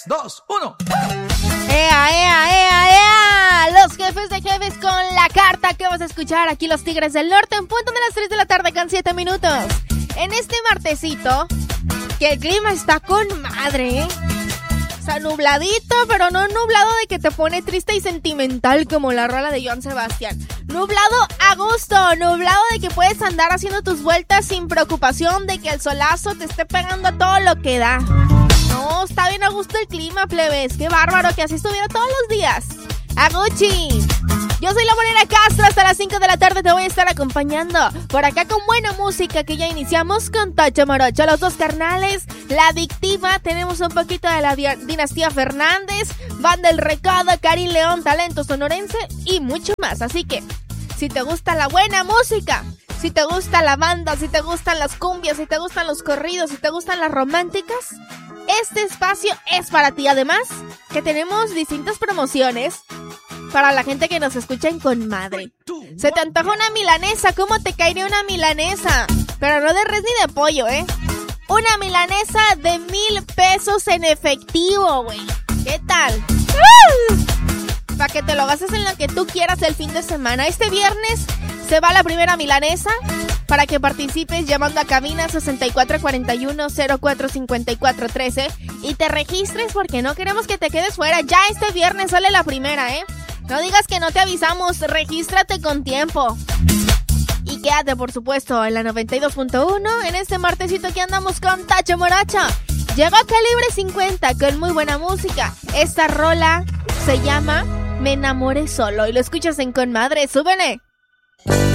2, 1. ¡Ea, ea, ea, ea! Los jefes de jefes con la carta que vas a escuchar aquí los Tigres del Norte en punto de las 3 de la tarde con 7 minutos. En este martesito, que el clima está con madre, ¿eh? O sea, nubladito, pero no nublado de que te pone triste y sentimental como la rola de Joan Sebastián. Nublado a gusto, nublado de que puedes andar haciendo tus vueltas sin preocupación de que el solazo te esté pegando a todo lo que da. No, está bien a gusto el clima, plebes. Qué bárbaro que así estuviera todos los días. ¡Aguchi! Yo soy la Morena Castro, hasta las 5 de la tarde te voy a estar acompañando por acá con buena música que ya iniciamos con Tocho Morocho, los dos carnales, La Adictiva, tenemos un poquito de la dinastía Fernández, Banda El Recodo, Karim León, Talento Sonorense y mucho más. Así que, si te gusta la buena música, si te gusta la banda, si te gustan las cumbias, si te gustan los corridos, si te gustan las románticas, este espacio es para ti. Además, que tenemos distintas promociones para la gente que nos escucha en Conmadre. Se te antoja una milanesa, ¿cómo te caería una milanesa? Pero no de res ni de pollo, ¿eh? Una milanesa de 1,000 pesos en efectivo, güey. ¿Qué tal? Para que te lo gastes en lo que tú quieras el fin de semana. Este viernes se va la primera milanesa para que participes llamando a cabina 6441-045413 y te registres porque no queremos que te quedes fuera. Ya este viernes sale la primera, ¿eh? No digas que no te avisamos, regístrate con tiempo. Y quédate, por supuesto, en la 92.1 en este martesito que andamos con Tocho Morocho. Llegó Calibre 50 con muy buena música. Esta rola se llama Me Enamoré Solo y lo escuchas en Conmadre. ¡Súbele!